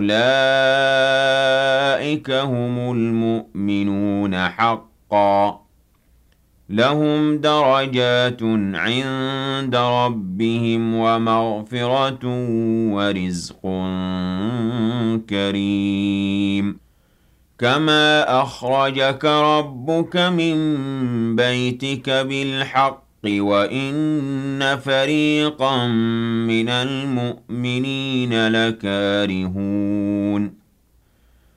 أُولَئِكَ هُمُ الْمُؤْمِنُونَ حَقًّا ۚ لَهُمْ دَرَجَاتٌ عِندَ رَبِّهِمْ وَمَغْفِرَةٌ وَرِزْقٌ كَرِيمٌ كَمَا أَخْرَجَكَ رَبُّكَ مِن بَيْتِكَ بِالْحَقِّ وَإِنَّ فَرِيقًا مِّنَ الْمُؤْمِنِينَ لَكَارِهُونَ